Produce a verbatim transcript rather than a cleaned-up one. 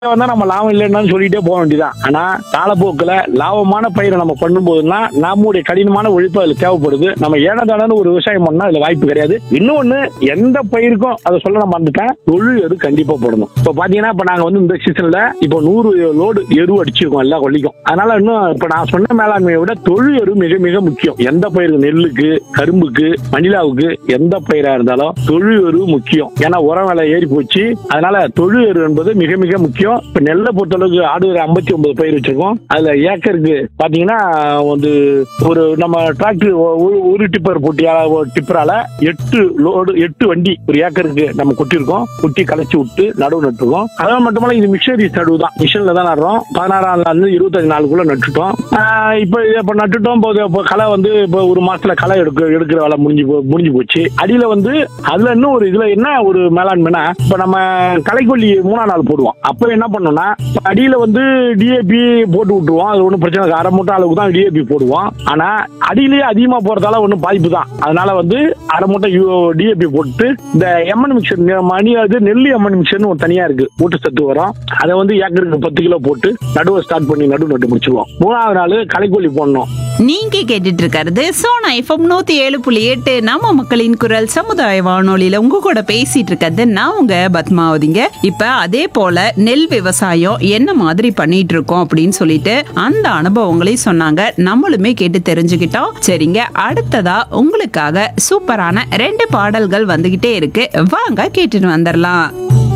வந்தா நம்ம லாபம் இல்லைன்னு சொல்லிட்டே போக வேண்டியதான். ஆனா காலப்போக்கில் லாபமான பயிரை நம்ம பண்ணும்போதுன்னா நம்முடைய கடினமான உழைப்பு அதுல தேவைப்படுது. நம்ம ஏனதானு ஒரு விவசாயம் பண்ணா அதுல வாய்ப்பு கிடையாது. இன்னொன்னு எந்த பயிருக்கும் அதை சொல்ல நம்ம வந்துட்டேன், தொழில் எரு கண்டிப்பா போடணும். இப்ப பாத்தீங்கன்னா இப்ப நாங்க வந்து இந்த சீசன்ல இப்ப நூறு லோடு எரு அடிச்சிருக்கோம் எல்லா கொல்லிக்கும். அதனால இன்னும் இப்ப நான் சொன்ன மேலாண்மையை விட தொழில் எரு மிக மிக முக்கியம். எந்த பயிருக்கு, நெல்லுக்கு, கரும்புக்கு, மணிலாவுக்கு எந்த பயிரா இருந்தாலும் தொழில் எரு முக்கியம். ஏன்னா உரம் விலை ஏறி போச்சு. அதனால தொழில் எரு என்பது மிக மிக முக்கியம். இப்ப நெல்லை பொறுத்தளவுக்கு ஆடு ஐம்பத்தி ஒன்பது பயிர் வச்சிருக்கோம். அதுல ஏக்கருக்கு பாத்தீங்கன்னா வந்து ஒரு நம்ம டிராக்டர் ஒரு டிப்பர் போட்டியால டிப்பரால எட்டு லோடு எட்டு வண்டி ஒரு ஏக்கருக்கு நம்ம கொட்டிருக்கோம். குட்டி கலைச்சி விட்டு நடுவு நட்டுருக்கோம். அதெல்லாம் மட்டுமல்ல இது மிஷனரி நடுவு தான். மிஷின்ல தான் நடுறோம். பதினாறாம் நாள் இருபத்தஞ்சு நாளுக்குள்ள நட்டுட்டோம். இப்ப இப்ப நட்டுட்டோம் போது இப்ப களை வந்து இப்ப ஒரு மாசத்துல களை எடுக்க எடுக்கிற வேலை முடிஞ்சு முடிஞ்சு போச்சு. அடியில வந்து அதுல இன்னும் ஒரு இதுல என்ன ஒரு மேலாண்மைனா இப்ப நம்ம களைக்கொல்லி மூணா நாள் போடுவோம். அப்ப என்ன பண்ணோம்னா அடியில வந்து டிஏபி போட்டு விட்டுருவோம். அது ஒன்றும் பிரச்சனை இல்லை. அரை மூட்டை அளவுக்கு தான் டிஏபி போடுவோம். ஆனா அடியிலேயே அதிகமா போறதால ஒன்றும் பாதிப்பு தான். அதனால வந்து அரை மூட்டை டிஏபி போட்டு இந்த எம்என் மிக்சர் மணி அது நெல்லி எம்என் மிக்சர்னு ஒரு தனியா இருக்கு ஊட்டச்சத்து வரும். அதை வந்து ஏக்கருக்கு பத்து கிலோ போட்டு நடுவை ஸ்டார்ட் பண்ணி நடு நட்டு முடிச்சிருவோம். மூணாவது நாள் களைக்கொல்லி போடணும். நீங்க கேட்டுட்டு இருக்கிறது சோனா எஃப்எம் நூத்தி ஏழு புள்ளி எட்டு நம்ம மக்களின் குரல் சமுதாய வானொலியில உங்க கூட பேசிட்டு இருக்கிறது நான் உங்க பத்மாவதிங்க. இப்ப அதே போல நெல் விவசாயம் என்ன மாதிரி பண்ணிட்டு இருக்கோம் அப்படின்னு சொல்லிட்டு அந்த அனுபவங்களையும் சொன்னாங்க. நம்மளுமே கேட்டு தெரிஞ்சுக்கிட்டோம். சரிங்க, அடுத்ததா உங்களுக்காக சூப்பரான ரெண்டு பாடல்கள் வந்துகிட்டே இருக்கு. வாங்க கேட்டுட்டு வந்துடலாம்.